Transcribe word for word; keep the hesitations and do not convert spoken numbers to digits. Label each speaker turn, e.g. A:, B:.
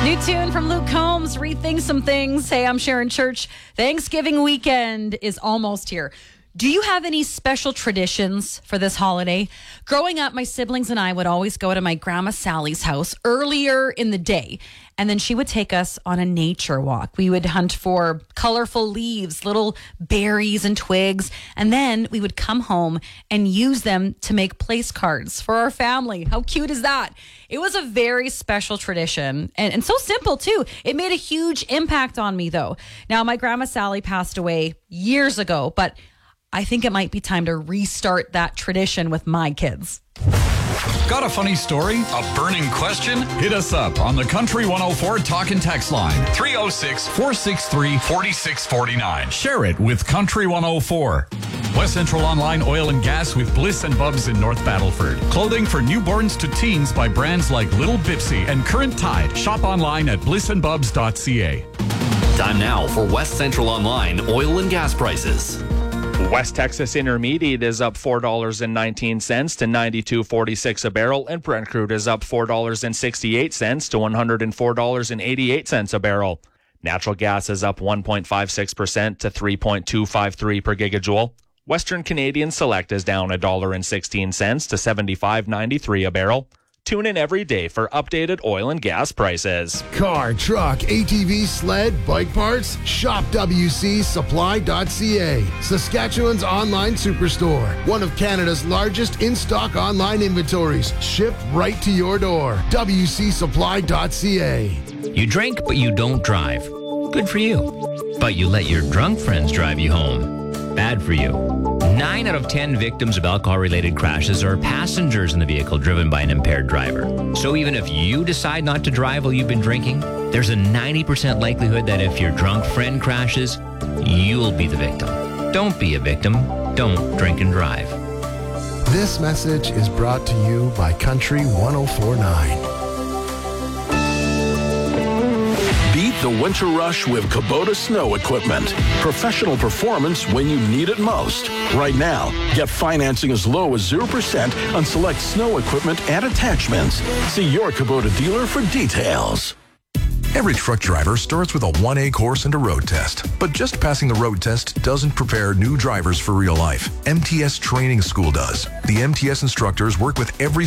A: New tune from Luke Combs, Rethink Some Things. Hey, I'm Sharon Church. Thanksgiving weekend is almost here. Do you have any special traditions for this holiday? Growing up, my siblings and I would always go to my grandma Sally's house earlier in the day, and then she would take us on a nature walk. We would hunt for colorful leaves, little berries and twigs, and then we would come home and use them to make place cards for our family. How cute is that? It was a very special tradition and, and so simple too. It made a huge impact on me though. Now, my grandma Sally passed away years ago, but I think it might be time to restart that tradition with my kids.
B: Got a funny story? A burning question? Hit us up on the Country one oh four Talk and Text line. three oh six, four six three, four six four nine. Share it with Country one oh four. West Central Online Oil and Gas with Bliss and Bubs in North Battleford. Clothing for newborns to teens by brands like Little Bipsy and Current Tide. Shop online at bliss and bubs dot c a.
C: Time now for West Central Online Oil and Gas prices.
D: West Texas Intermediate is up four dollars and nineteen cents to ninety-two forty-six a barrel, and Brent crude is up four dollars and sixty-eight cents to one hundred four dollars and eighty-eight cents a barrel. Natural gas is up one point five six percent to three point two five three per gigajoule. Western Canadian Select is down one dollar and sixteen cents to seventy-five ninety-three a barrel. Tune in every day for updated oil and gas prices.
E: Car, truck, A T V, sled, bike parts? Shop W C supply dot c a, Saskatchewan's online superstore. One of Canada's largest in-stock online inventories. Shipped right to your door. W C supply dot c a.
F: You drink, but you don't drive. Good for you. But you let your drunk friends drive you home. Bad for you. Nine out of ten victims of alcohol-related crashes are passengers in the vehicle driven by an impaired driver. So even if you decide not to drive while you've been drinking, there's a ninety percent likelihood that if your drunk friend crashes, you'll be the victim. Don't be a victim. Don't drink and drive.
E: This message is brought to you by Country one oh four point nine.
G: Beat the winter rush with Kubota Snow Equipment. Professional performance when you need it most. Right now, get financing as low as zero percent on select snow equipment and attachments. See your Kubota dealer for details.
H: Every truck driver starts with a one A course and a road test. But just passing the road test doesn't prepare new drivers for real life. M T S Training School does. The M T S instructors work with every